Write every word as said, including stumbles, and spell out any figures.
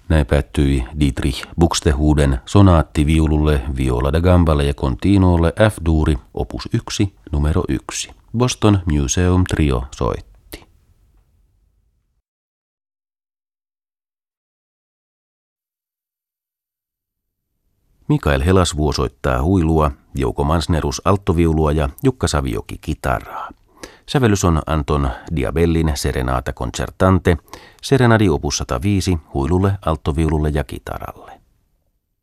Näin päättyi Dietrich Buxtehuden sonaatti viululle, viola da gamballe ja continuolle F-duuri, opus yksi, numero yksi. Boston Museum Trio soitti. Mikael Helasvuo soittaa huilua, Jouko Mansnerus alttoviulua ja Jukka Savioki kitaraa. Sävellys on Anton Diabellin Serenata Concertante, Serenadi opus sata viisi, huilulle, alttoviululle ja kitaralle.